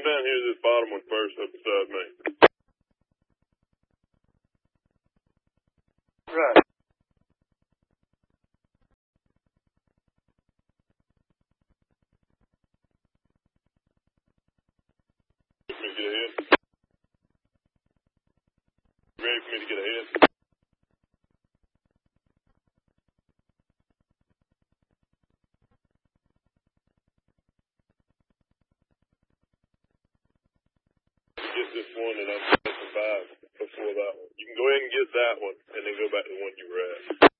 down here to this bottom one first up beside me. Right. Ready for me to get ahead? Ready for me to get ahead? Get this one and I'm passing by before that one. You can go ahead and get that one and then go back to the one you were at.